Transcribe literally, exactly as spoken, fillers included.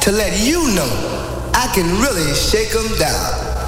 to let you know I can really shake 'em down.